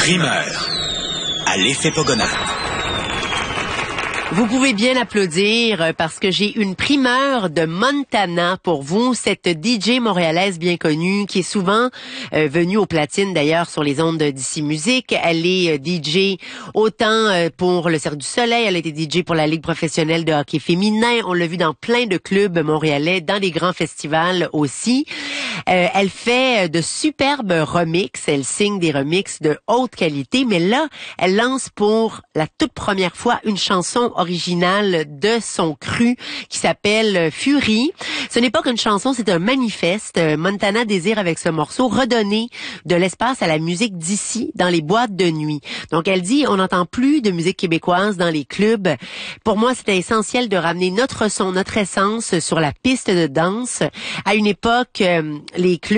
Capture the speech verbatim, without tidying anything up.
Primeur à l'effet Pogonade. Vous pouvez bien applaudir parce que j'ai une primeur de Montana pour vous, cette D J montréalaise bien connue qui est souvent euh, venue au platine d'ailleurs sur les ondes d'Ici Musique. Elle est euh, D J autant euh, pour le Cirque du Soleil, elle a été D J pour la Ligue professionnelle de hockey féminin. On l'a vu dans plein de clubs montréalais, dans des grands festivals aussi. Euh, elle fait de superbes remixes, elle signe des remixes de haute qualité, mais là, elle lance pour la toute première fois une chanson originale de son cru qui s'appelle Fury. Ce n'est pas qu'une chanson, c'est un manifeste. Montana désire avec ce morceau redonner de l'espace à la musique d'ici dans les boîtes de nuit. Donc elle dit, on n'entend plus de musique québécoise dans les clubs. Pour moi, c'était essentiel de ramener notre son, notre essence sur la piste de danse. À une époque, euh, les clubs